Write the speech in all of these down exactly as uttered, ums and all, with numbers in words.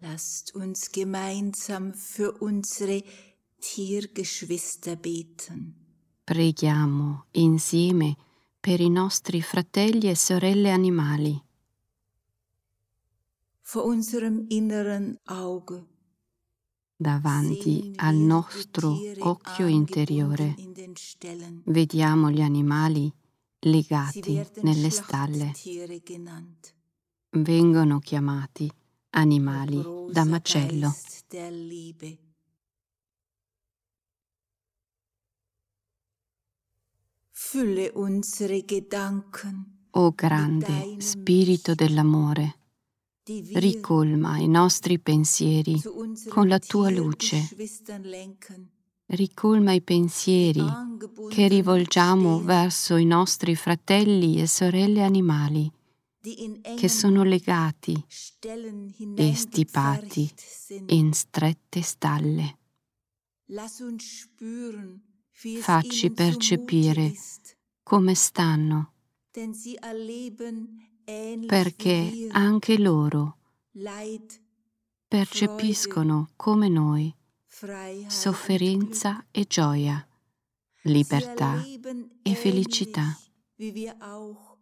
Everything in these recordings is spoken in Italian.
Lasst uns gemeinsam für unsere Tiergeschwister beten. Preghiamo insieme per i nostri fratelli e sorelle animali. Vor unserem inneren Auge Davanti sehen al wir die nostro Tiere occhio angebunden interiore in den Ställen. vediamo gli animali Sie legati werden nelle stalle. Schlachttiere genannt. Vengono chiamati O animali da großer macello. Geist der Liebe. Fülle unsere Gedanken O mit grande deinem spirito Licht, dell'amore, die wir ricolma i nostri pensieri zu unseren con la tua luce. Tiergeschwistern lenken, Ricolma i die pensieri che angebunden rivolgiamo stehen, verso i nostri fratelli e sorelle animali die in che sono engen legati Stellen e stipati hineingepfercht sind. in strette stalle. Lass uns spüren, wie es Facci ihnen zumute percepire ist, come stanno, denn sie erleben ähnlich wie perché wir anche loro Leid, percepiscono come noi Freiheit und sofferenza Glück. e gioia, Sie libertà erleben e felicità. ähnlich wie wir auch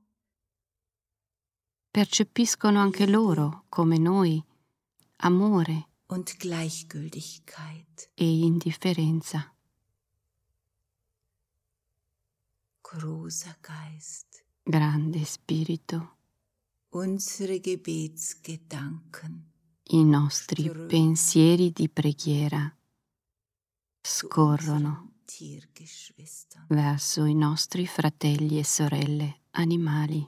Percepiscono anche Liebe loro, come noi, amore und Gleichgültigkeit. e indifferenza. Großer Geist, Grande Spirito, unsere Gebetsgedanken i nostri strömen pensieri di preghiera zu scorrono unseren Tiergeschwistern. verso i nostri fratelli e sorelle animali.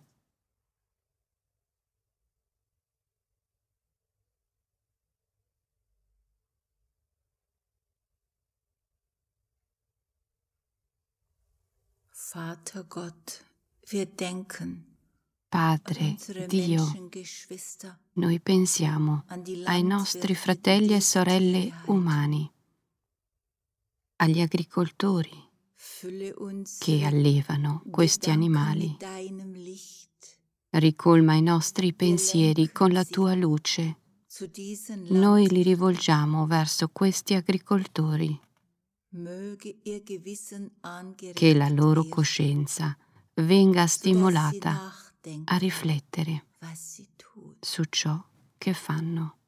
Vater Gott, wir denken an Padre unsere Dio, Menschengeschwister, noi pensiamo an die ai nostri Landwirte, die fratelli e diese sorelle Tiere halten. umani, agli agricoltori Fülle che unsere allevano questi Gedanken animali. mit deinem Licht. Ricolma i nostri Wir pensieri lenken con la sie tua luce. zu diesen Noi li Landwirten. rivolgiamo verso questi agricoltori, Möge ihr Gewissen che la angeregt loro werden, coscienza venga sodass sie stimolata a nachdenken, riflettere was sie tun. su ciò che fanno.